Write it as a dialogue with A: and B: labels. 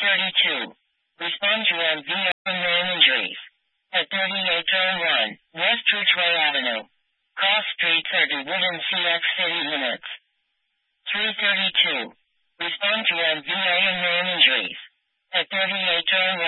A: 332. Respond to MVA man injuries. At 3801 West Ridgeway Avenue. Cross Street 30 Woodland CX City Limits. 332. Respond to MVA man injuries. At 3801